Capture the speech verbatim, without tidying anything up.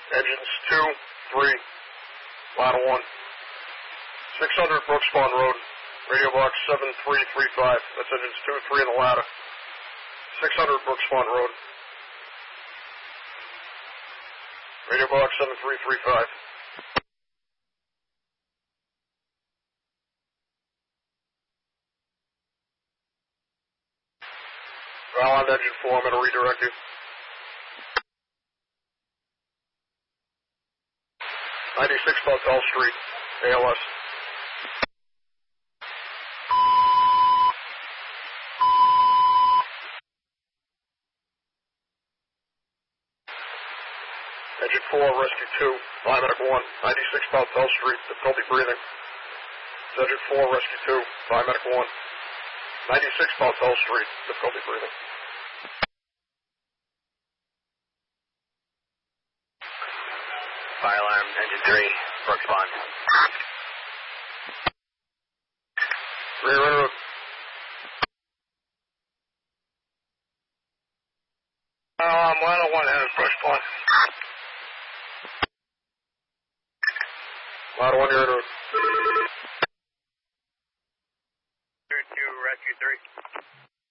Engines two, three, ladder one. six hundred Brookspawn Road, radio box seven three three five. That's engines two, three in the ladder. six hundred Brookspawn Road. Radio box seven three three five. Well, on engine four, I'm going to redirect you. ninety-six Belltel Street, A L S. Engine four, rescue two, fire medic one, ninety-six Belltel Street, difficulty breathing. Engine four, rescue two, fire medic one, ninety-six Belltel Street, difficulty breathing. Fire alarm, engine three, Brookspawn. Rear road. Um, one oh one has Brookspawn. Ladder one, you're in road. Two, rescue three.